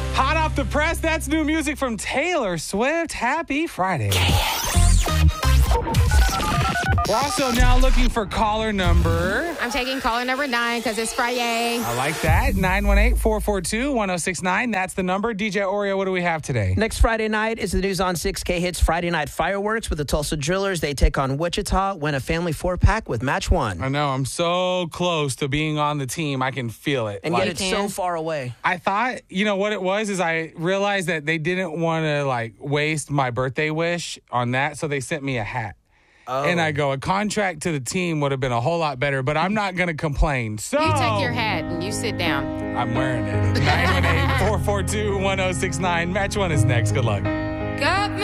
Hot off the press, that's new music from Taylor Swift. Happy Friday. We're also now looking for caller number. I'm taking caller number 9 because it's Friday. I like that. 918-442-1069. That's the number. DJ Oreo, what do we have today? Next Friday night is the News on 6K Hits Friday Night Fireworks with the Tulsa Drillers. They take on Wichita, win a family 4-pack with Match 1. I know. I'm so close to being on the team. I can feel it. And yet it's so far away. I thought, you know what it was, is I realized that they didn't want to, waste my birthday wish on that, so they sent me a hat. Oh. And I go, a contract to the team would have been a whole lot better, but I'm not going to complain. So You take your hat and you sit down. I'm wearing it. 918-442-1069. Match 1 is next. Good luck. Good